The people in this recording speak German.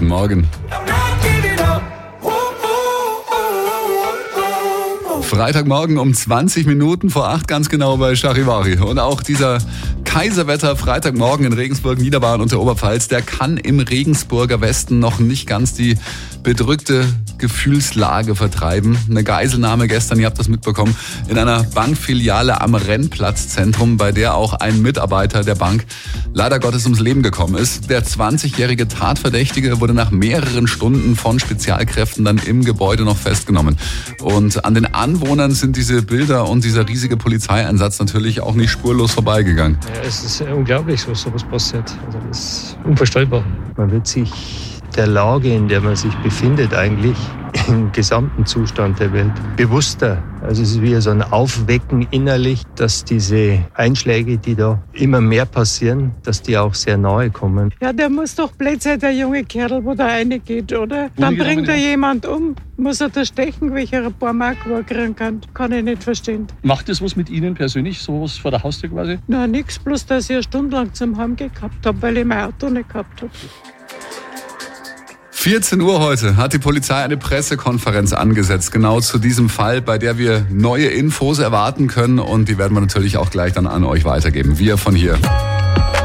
Guten Morgen. Freitagmorgen um 20 Minuten vor 8 ganz genau bei Charivari. Und auch dieser Kaiserwetter Freitagmorgen in Regensburg, Niederbayern und der Oberpfalz, der kann im Regensburger Westen noch nicht ganz die bedrückte Gefühlslage vertreiben. Eine Geiselnahme gestern, ihr habt das mitbekommen, in einer Bankfiliale am Rennplatzzentrum, bei der auch ein Mitarbeiter der Bank leider Gottes ums Leben gekommen ist. Der 20-jährige Tatverdächtige wurde nach mehreren Stunden von Spezialkräften dann im Gebäude noch festgenommen. Und an den Anwohnern sind diese Bilder und dieser riesige Polizeieinsatz natürlich auch nicht spurlos vorbeigegangen. Ja, es ist unglaublich, was sowas passiert. Also das ist unvorstellbar. Man wird sich der Lage, in der man sich befindet, eigentlich im gesamten Zustand der Welt bewusster. Also es ist wie so ein Aufwecken innerlich, dass diese Einschläge, die da immer mehr passieren, dass die auch sehr nahe kommen. Ja, der muss doch blöd sein, der junge Kerl, wo da reingeht, oder? Dann bringt er jemand um. Muss er da stechen, welcher ein paar Mark kriegen kann? Kann ich nicht verstehen. Macht das was mit Ihnen persönlich, sowas vor der Haustür quasi? Na, nix, bloß dass ich eine Stunde lang zum Heimgehen gehabt habe, weil ich mein Auto nicht gehabt habe. 14 Uhr heute hat die Polizei eine Pressekonferenz angesetzt, genau zu diesem Fall, bei der wir neue Infos erwarten können und die werden wir natürlich auch gleich dann an euch weitergeben. Wir von hier.